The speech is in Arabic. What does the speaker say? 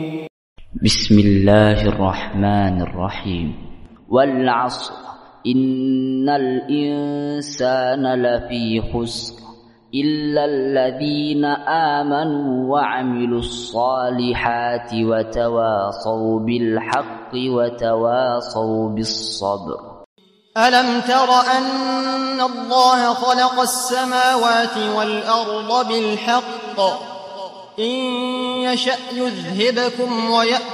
بسم الله الرحمن الرحيم. والعصر إن الإنسان لفي خسر إلا الذين آمنوا وعملوا الصالحات وتواصوا بالحق وتواصوا بالصبر. ألم تر أن الله خلق السماوات والأرض بالحق إن يشأ يذهبكم ويأتي